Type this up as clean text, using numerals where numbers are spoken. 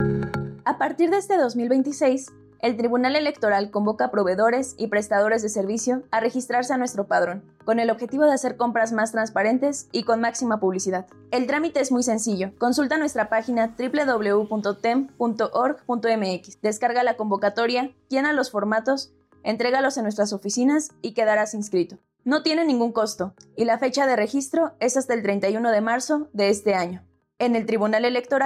A partir de este 2026, el Tribunal Electoral convoca a proveedores y prestadores de servicio a registrarse a nuestro padrón, con el objetivo de hacer compras más transparentes y con máxima publicidad. El trámite es muy sencillo. Consulta nuestra página www.tem.org.mx, descarga la convocatoria, llena los formatos, entrégalos en nuestras oficinas y quedarás inscrito. No tiene ningún costo y la fecha de registro es hasta el 31 de marzo de este año. En el Tribunal Electoral